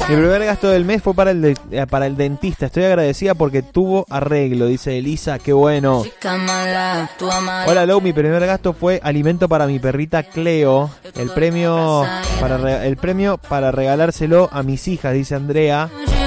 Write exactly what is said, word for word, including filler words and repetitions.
Mi primer gasto del mes fue para el, de, para el dentista. Estoy agradecida porque tuvo arreglo, dice Elisa. Qué bueno. Hola, Lou. Mi primer gasto fue alimento para mi perrita Cleo. El premio para, el premio para regalárselo a mis hijas, dice Andrea.